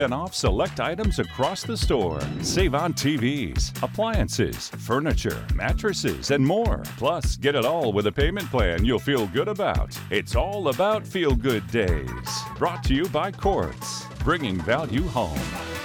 and off select items across the store. Save on TVs, appliances, furniture, mattresses, and more. Plus, get it all with a payment plan you'll feel good about. It's all about Feel Good Days. Brought to you by Quartz, bringing value home.